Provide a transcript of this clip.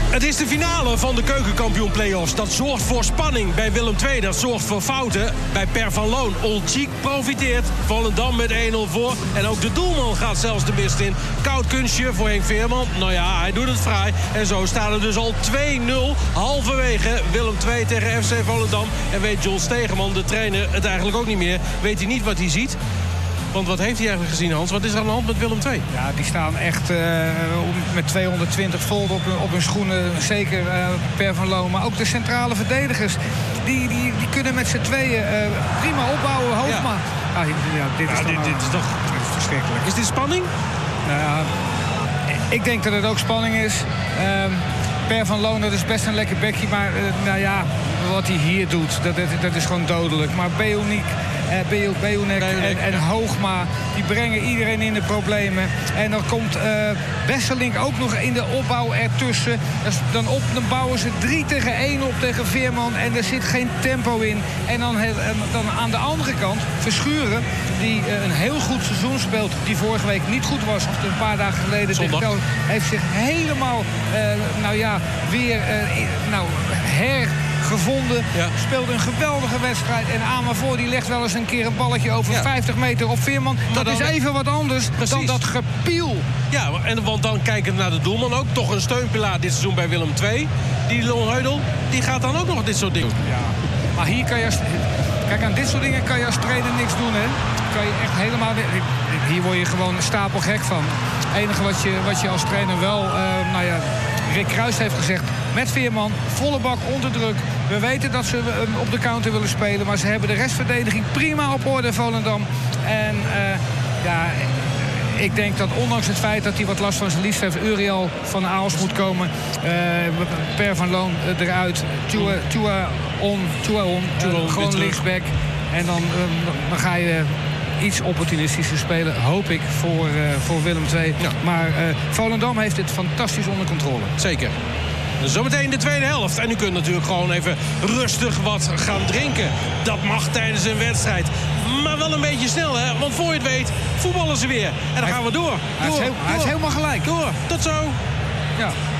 Het is de finale van de keukenkampioen play-offs. Dat zorgt voor spanning bij Willem II. Dat zorgt voor fouten bij Per van Loon. Oltjiek profiteert. Volendam met 1-0 voor. En ook de doelman gaat zelfs de mist in. Koud kunstje voor Henk Veerman. Nou ja, hij doet het fraai. En zo staat het dus al 2-0. Halverwege Willem II tegen FC Volendam. En weet John Stegeman, de trainer, het eigenlijk ook niet meer. Weet hij niet wat hij ziet. Want wat heeft hij eigenlijk gezien, Hans? Wat is er aan de hand met Willem II? Ja, die staan echt met 220 volt op hun schoenen. Zeker Per van Loon. Maar ook de centrale verdedigers. Die kunnen met z'n tweeën prima opbouwen. Hoofdma. Dit is toch verschrikkelijk. Is dit spanning? Nou ja, ik denk dat het ook spanning is. Per van Loon, dat is best een lekker bekje. Maar wat hij hier doet, dat is gewoon dodelijk. Maar Beonek en Hoogma, die brengen iedereen in de problemen. En dan komt Wesselink ook nog in de opbouw ertussen. Dan bouwen ze 3 tegen 1 op tegen Veerman. En er zit geen tempo in. En dan aan de andere kant Verschuren, die een heel goed seizoen speelt. Die vorige week niet goed was. Een paar dagen geleden heeft zich helemaal weer hergevonden. Ja. Speelde een geweldige wedstrijd. En Amervoort die legt wel eens een keer een balletje over 50 meter op Veerman. Dat is even wat anders dan dat gepiel. Ja, want dan kijkend naar de doelman ook. Toch een steunpilaar dit seizoen bij Willem II. Die Lon Heudel, die gaat dan ook nog dit soort dingen. Ja, maar hier kan je... Kijk, aan dit soort dingen kan je als trainer niks doen, hè. Kan je echt helemaal... Hier word je gewoon stapelgek van. Het enige wat je als trainer wel... Rick Kruijs heeft gezegd, met Veerman, volle bak onder druk. We weten dat ze op de counter willen spelen, maar ze hebben de restverdediging prima op orde, Volendam. En ik denk dat ondanks het feit dat hij wat last van zijn lies heeft, Uriel van Aals moet komen. Per van Loon eruit. Tua on, gewoon linksback. En dan ga je iets opportunistischer spelen, hoop ik, voor Willem II. Ja. Maar Volendam heeft het fantastisch onder controle. Zeker. Zometeen de tweede helft. En u kunt natuurlijk gewoon even rustig wat gaan drinken. Dat mag tijdens een wedstrijd. Maar wel een beetje snel, hè? Want voor je het weet, voetballen ze weer. En dan gaan we door. Hij is helemaal gelijk. Door. Tot zo. Ja.